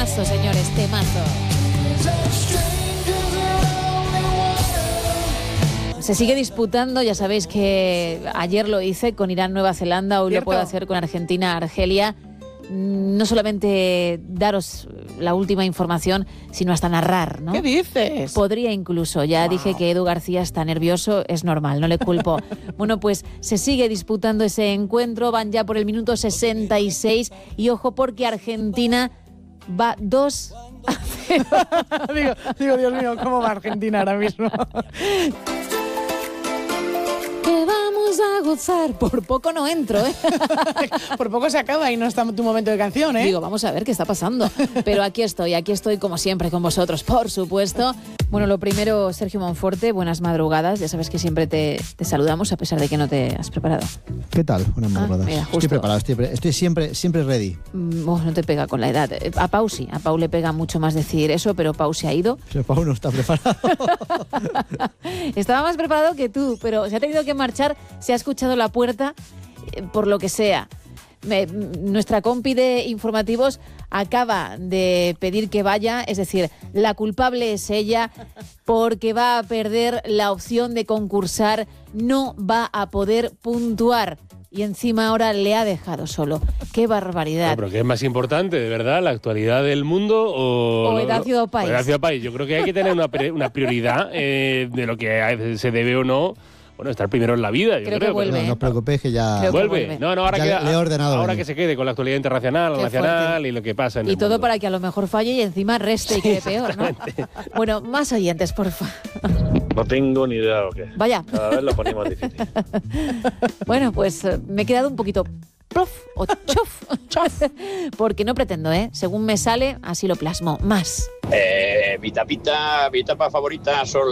Temazo, señores, temazo. Se sigue disputando, ya sabéis que ayer lo hice con Irán-Nueva Zelanda, hoy ¿Cierto? lo puedo hacer con Argentina-Argelia. No solamente daros la última información, sino hasta narrar, ¿no? ¿Qué dices? Podría incluso, ya dije que Edu García está nervioso, es normal, no le culpo. Bueno, pues se sigue disputando ese encuentro, van ya por el minuto 66 y ojo porque Argentina va 2-0. digo, Dios mío, ¿cómo va Argentina ahora mismo? Que vamos a gozar. Por poco no entro, ¿eh? Por poco se acaba y no está tu momento de canción, ¿eh? Digo, vamos a ver qué está pasando. Pero aquí estoy como siempre con vosotros, por supuesto. Bueno, lo primero, Sergio Monforte, buenas madrugadas. Ya sabes que siempre te saludamos a pesar de que no te has preparado. ¿Qué tal? Buenas madrugadas. Mira, estoy preparado, estoy siempre ready. No te pega con la edad. A Pau sí, a Pau le pega mucho más decir eso, pero Pau se ha ido. Pau no está preparado. Estaba más preparado que tú, pero se ha tenido que marchar, se ha escuchado la puerta, por lo que sea. Nuestra compi de informativos acaba de pedir que vaya, es decir, la culpable es ella porque va a perder la opción de concursar, no va a poder puntuar. Y encima ahora le ha dejado solo. ¡Qué barbaridad! No, pero ¿qué es más importante, de verdad? ¿La actualidad del mundo o Edacio do País? Edacio do País. Yo creo que hay que tener una prioridad de lo que se debe o no. Bueno, estar primero en la vida, yo creo. Que vuelve, No os preocupéis que ya... Vuelve. No, ahora ya le he ordenado ahora venir. que se quede con la actualidad internacional, Qué nacional fuerte. y lo que pasa en Y el todo mundo. para que a lo mejor falle y encima reste y quede peor, ¿no? Bueno, más oyentes, por favor. No tengo ni idea de lo que es. Vaya. Cada vez lo ponemos más difícil. Bueno, pues me he quedado un poquito plof o chof, porque no pretendo, según me sale, así lo plasmo. Más. Mi tapa favorita son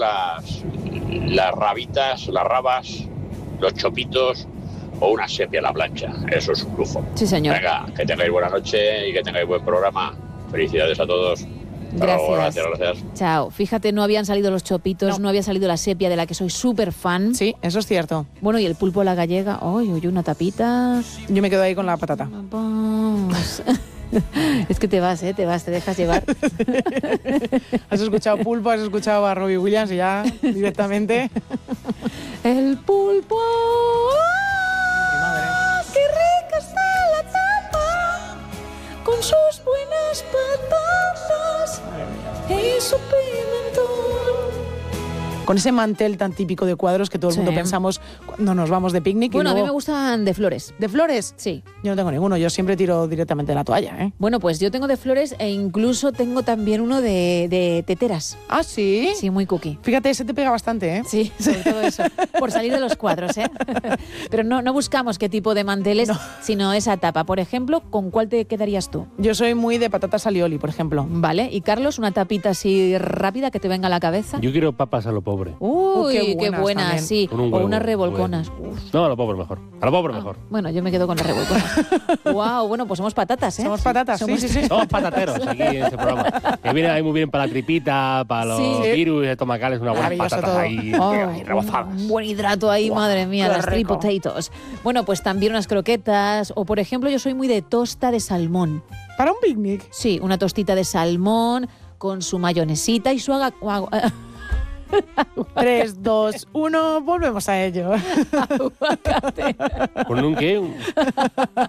las rabitas, las rabas, los chopitos o una sepia a la plancha. Eso es un lujo. Sí, señor. Venga, que tengáis buena noche y que tengáis buen programa. Felicidades a todos. Hasta luego, Gracias. gracias. Chao. Fíjate, no habían salido los chopitos, no había salido la sepia, de la que soy súper fan. Sí, eso es cierto. Bueno, y el pulpo a la gallega. Uy, una tapita. Yo me quedo ahí con la patata. Vamos. Es que te dejas llevar. Has escuchado Pulpo, has escuchado a Robbie Williams y ya directamente... El pulpo. Mi madre. ¡Qué rica está la tapa! Con sus buenas patatas y su pimentón. Con ese mantel tan típico de cuadros que todo el mundo pensamos cuando nos vamos de picnic. Bueno, y a luego... mí me gustan de flores. ¿De flores? Sí. Yo no tengo ninguno, yo siempre tiro directamente de la toalla, ¿eh? Bueno, pues yo tengo de flores e incluso tengo también uno de teteras. ¿Ah, sí? Sí, muy cookie. Fíjate, ese te pega bastante, ¿eh? Sí, sobre todo eso. Por salir de los cuadros, ¿eh? Pero no buscamos qué tipo de manteles, sino esa tapa. Por ejemplo, ¿con cuál te quedarías tú? Yo soy muy de patatas alioli, por ejemplo. Vale. ¿Y Carlos, una tapita así rápida que te venga a la cabeza? Yo quiero papas a lo pobre. Uy, qué qué buenas buenas, también. sí. Con un O huevo, unas revolconas. Uf. No, a lo pobre mejor. A lo pobre mejor. Bueno, yo me quedo con las revolconas. Wow, bueno, pues somos patatas, ¿eh? Somos patatas, sí. Somos patateros aquí en este programa. Que viene ahí muy bien para la tripita, para los Sí. virus estomacales, unas buenas Maravilloso patatas todo. ahí, Oh, ahí rebozadas. un buen hidrato ahí, madre mía, qué las three rico. potatoes. Bueno, pues también unas croquetas. O, por ejemplo, yo soy muy de tosta de salmón. ¿Para un picnic? Sí, una tostita de salmón con su mayonesita y su 3, 2, 1, volvemos a ello. aguacate. ¿Con un qué?